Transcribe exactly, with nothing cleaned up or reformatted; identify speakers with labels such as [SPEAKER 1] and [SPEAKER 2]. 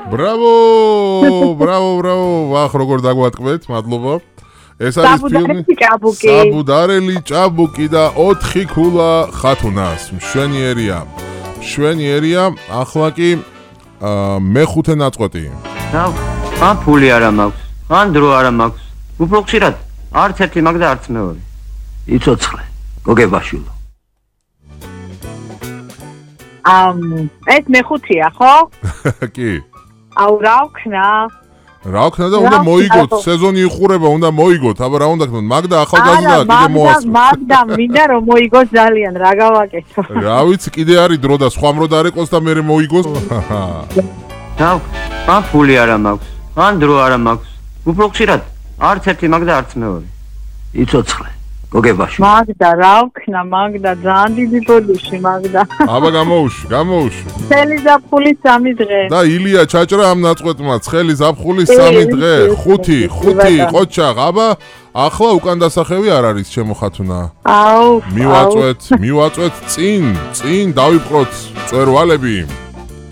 [SPEAKER 1] ბრავო, ბრავო, ბრავო, ვახ როგორ დაგვატკბეთ, მადლობა. ეს არის ფილმი საბუდარელი ჭაბუკი და ოთხი ქულა ხათუნას. მშვენიერია. მშვენიერია, ახლა კი მეხუთე ნაწყვეტი.
[SPEAKER 2] და ან ფული არა მაქვს, ან დრო არა მაქვს. უფრო ხშირად არც ერთი მაგ და არც მეორე. იცოცხლე, გოგებაშვილო.
[SPEAKER 3] ამ ეს მეხუთეა, ხო?
[SPEAKER 1] კი.
[SPEAKER 3] აუ რა ვქნა?
[SPEAKER 1] რა ვქნა და უნდა მოიგოთ, სეზონი იხურება, უნდა მოიგოთ, აბა რა უნდა ქნოთ, მაგდა ახალგაზრდა კიდე მოასწრო.
[SPEAKER 3] მაგდა მინდა რომ მოიგოს ძალიან, რა გავაკეთო.
[SPEAKER 1] რა ვიცი, კიდე არის დრო და სხვა მრო დარეკოს და მე მოიგოს.
[SPEAKER 2] და ან ფული არა მაქვს, ან დრო არა მაქვს. უფრო ხშირად არც ერთი მაგ და არც მეორე. იცოცხლე, გოგებაში.
[SPEAKER 3] მაგდა რა ვქნა, მაგდა ძალიან დიდი ბოდიში, მაგდა.
[SPEAKER 1] აბა გამოუშვი, გამოუშვი.
[SPEAKER 3] ცხელი ზაფხული სამი დღე.
[SPEAKER 1] და ილია ჩაჭრა ამ ნაწყვეტმა, ცხელი ზაფხული სამი დღე, ხუთი, ხუთი ყოჩაღ, აბა ახლა უკან დასახევი არ არის ჩემო ხათუნა.
[SPEAKER 3] აუ,
[SPEAKER 1] მივაწვეთ, მივაწვეთ წინ, წინ დავიპყროთ მწვერვალები.